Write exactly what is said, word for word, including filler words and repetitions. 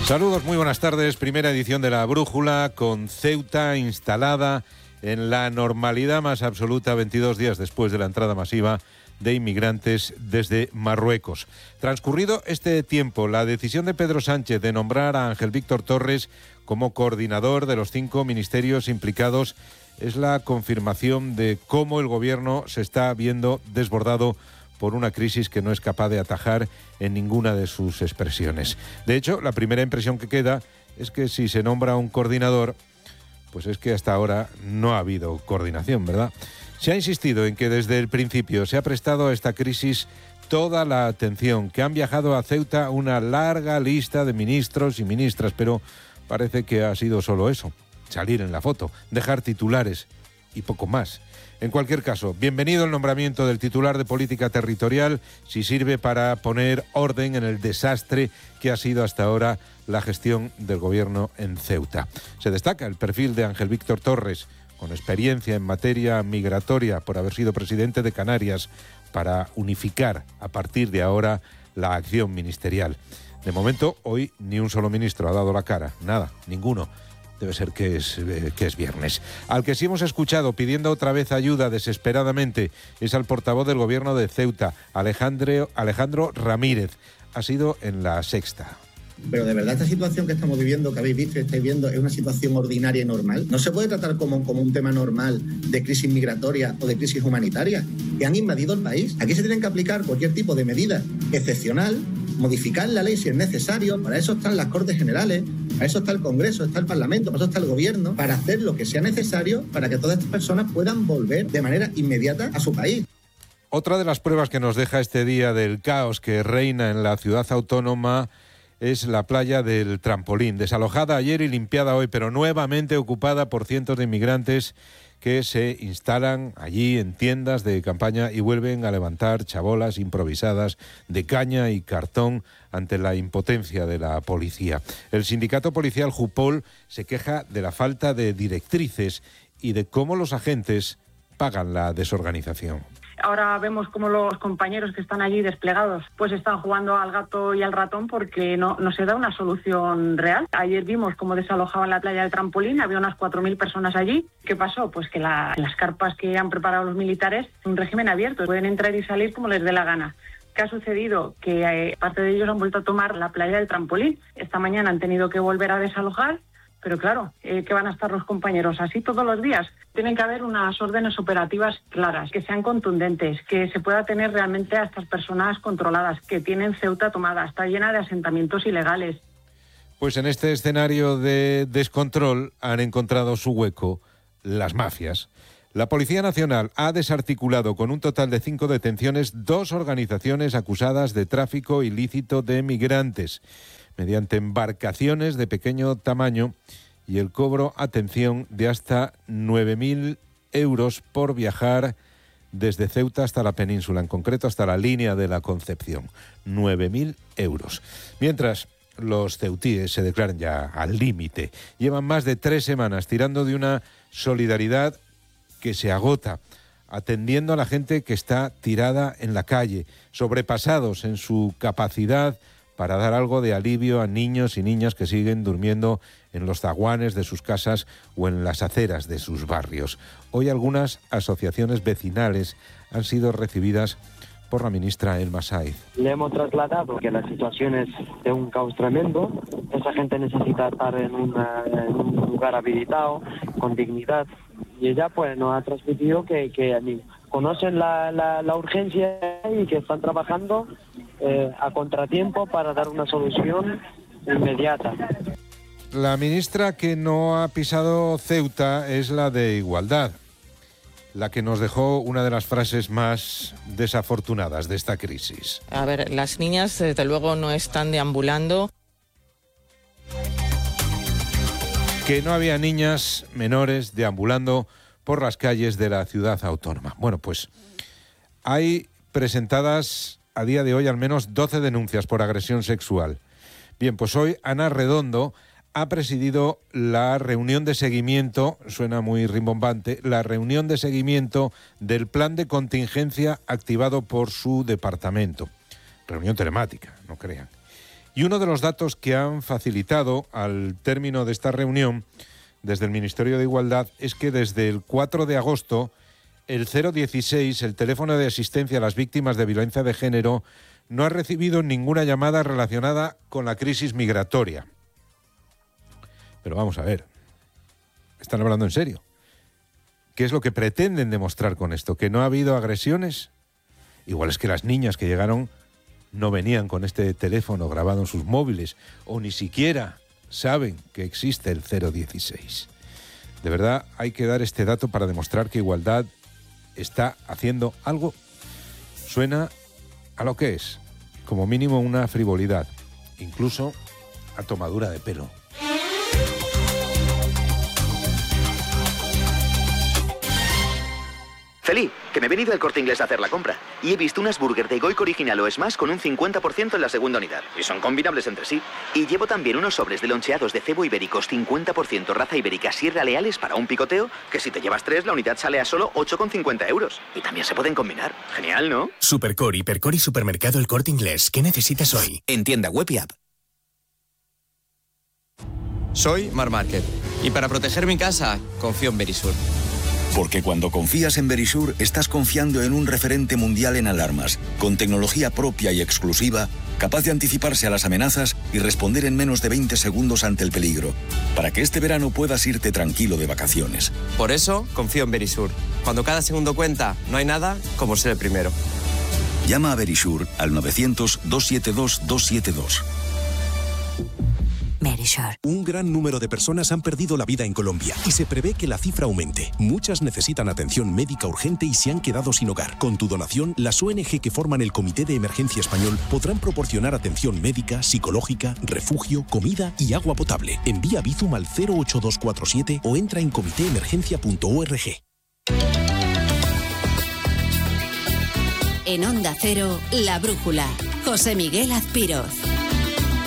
Saludos, muy buenas tardes. Primera edición de La Brújula con Ceuta instalada en la normalidad más absoluta veintidós días después de la entrada masiva de inmigrantes desde Marruecos. Transcurrido este tiempo, la decisión de Pedro Sánchez de nombrar a Ángel Víctor Torres como coordinador de los cinco ministerios implicados es la confirmación de cómo el gobierno se está viendo desbordado por una crisis que no es capaz de atajar en ninguna de sus expresiones. De hecho, la primera impresión que queda es que si se nombra un coordinador, pues es que hasta ahora no ha habido coordinación, ¿verdad? Se ha insistido en que desde el principio se ha prestado a esta crisis toda la atención, que han viajado a Ceuta una larga lista de ministros y ministras, pero parece que ha sido solo eso, salir en la foto, dejar titulares y poco más. En cualquier caso, bienvenido el nombramiento del titular de Política Territorial, si sirve para poner orden en el desastre que ha sido hasta ahora la gestión del gobierno en Ceuta. Se destaca el perfil de Ángel Víctor Torres, con experiencia en materia migratoria por haber sido presidente de Canarias, para unificar a partir de ahora la acción ministerial. De momento, hoy ni un solo ministro ha dado la cara, nada, ninguno. Debe ser que es, eh, que es viernes. Al que sí hemos escuchado pidiendo otra vez ayuda desesperadamente es al portavoz del gobierno de Ceuta, Alejandro, Alejandro Ramírez. Ha sido en La Sexta. Pero de verdad esta situación que estamos viviendo, que habéis visto y estáis viendo, es una situación ordinaria y normal. No se puede tratar como, como un tema normal de crisis migratoria o de crisis humanitaria, que han invadido el país. Aquí se tienen que aplicar cualquier tipo de medida excepcional, modificar la ley si es necesario. Para eso están las Cortes Generales, para eso está el Congreso, está el Parlamento, para eso está el Gobierno, para hacer lo que sea necesario para que todas estas personas puedan volver de manera inmediata a su país. Otra de las pruebas que nos deja este día del caos que reina en la ciudad autónoma es la playa del Trampolín, desalojada ayer y limpiada hoy, pero nuevamente ocupada por cientos de inmigrantes que se instalan allí en tiendas de campaña y vuelven a levantar chabolas improvisadas de caña y cartón ante la impotencia de la policía. El sindicato policial Jupol se queja de la falta de directrices y de cómo los agentes pagan la desorganización. Ahora vemos cómo los compañeros que están allí desplegados pues están jugando al gato y al ratón porque no, no se da una solución real. Ayer vimos cómo desalojaban la playa del Trampolín, había unas cuatro mil personas allí. ¿Qué pasó? Pues que la, las carpas que han preparado los militares, un régimen abierto, pueden entrar y salir como les dé la gana. ¿Qué ha sucedido? Que eh, parte de ellos han vuelto a tomar la playa del Trampolín. Esta mañana han tenido que volver a desalojar. Pero claro, eh, ¿qué van a estar los compañeros así todos los días? Tienen que haber unas órdenes operativas claras, que sean contundentes, que se pueda tener realmente a estas personas controladas, que tienen Ceuta tomada, está llena de asentamientos ilegales. Pues en este escenario de descontrol han encontrado su hueco las mafias. La Policía Nacional ha desarticulado con un total de cinco detenciones dos organizaciones acusadas de tráfico ilícito de migrantes, mediante embarcaciones de pequeño tamaño y el cobro, atención, de hasta nueve mil euros por viajar desde Ceuta hasta la península, en concreto hasta la línea de la Concepción. nueve mil euros. Mientras los ceutíes se declaran ya al límite, llevan más de tres semanas tirando de una solidaridad que se agota, atendiendo a la gente que está tirada en la calle, sobrepasados en su capacidad para dar algo de alivio a niños y niñas que siguen durmiendo en los zaguanes de sus casas o en las aceras de sus barrios. Hoy algunas asociaciones vecinales han sido recibidas por la ministra Elma Saiz. Le hemos trasladado que la situación es de un caos tremendo. Esa gente necesita estar en, una, en un lugar habilitado, con dignidad. Y ella pues nos ha transmitido que, que conocen la, la, la urgencia y que están trabajando eh, a contratiempo para dar una solución inmediata. La ministra que no ha pisado Ceuta es la de Igualdad, la que nos dejó una de las frases más desafortunadas de esta crisis. A ver, las niñas desde luego no están deambulando. Que no había niñas menores deambulando por las calles de la ciudad autónoma. Bueno, pues hay presentadas a día de hoy al menos doce denuncias por agresión sexual. Bien, pues hoy Ana Redondo ha presidido la reunión de seguimiento, suena muy rimbombante, la reunión de seguimiento del plan de contingencia activado por su departamento. Reunión telemática, no crean. Y uno de los datos que han facilitado al término de esta reunión desde el Ministerio de Igualdad es que desde el cuatro de agosto el cero dieciséis, el teléfono de asistencia a las víctimas de violencia de género, no ha recibido ninguna llamada relacionada con la crisis migratoria. Pero vamos a ver, ¿están hablando en serio? ¿Qué es lo que pretenden demostrar con esto? ¿Que no ha habido agresiones? Igual es que las niñas que llegaron no venían con este teléfono grabado en sus móviles o ni siquiera saben que existe el cero dieciséis. De verdad, hay que dar este dato para demostrar que Igualdad está haciendo algo. Suena a lo que es, como mínimo una frivolidad, incluso a tomadura de pelo. Feli, que me he venido al Corte Inglés a hacer la compra y he visto unas burger de Goico original o Smash con un cincuenta por ciento en la segunda unidad y son combinables entre sí. Y llevo también unos sobres de loncheados de cebo ibéricos cincuenta por ciento raza ibérica Sierra Leales para un picoteo, que si te llevas tres la unidad sale a solo ocho con cincuenta euros. Y también se pueden combinar. Genial, ¿no? Supercore, Hipercore y Supermercado El Corte Inglés. ¿Qué necesitas hoy? En tienda web y app. Soy Mar Márquez y para proteger mi casa confío en Verisur. Porque cuando confías en Verisur, estás confiando en un referente mundial en alarmas, con tecnología propia y exclusiva, capaz de anticiparse a las amenazas y responder en menos de veinte segundos ante el peligro, para que este verano puedas irte tranquilo de vacaciones. Por eso, confío en Verisur. Cuando cada segundo cuenta, no hay nada como ser el primero. Llama a Verisur al novecientos, doscientos setenta y dos, doscientos setenta y dos. Verisur. Un gran número de personas han perdido la vida en Colombia y se prevé que la cifra aumente. Muchas necesitan atención médica urgente y se han quedado sin hogar. Con tu donación, las O N G que forman el Comité de Emergencia Español podrán proporcionar atención médica, psicológica, refugio, comida y agua potable. Envía Bizum al cero ocho dos cuatro siete o entra en comité emergencia punto org. En Onda Cero, La Brújula. José Miguel Azpiroz.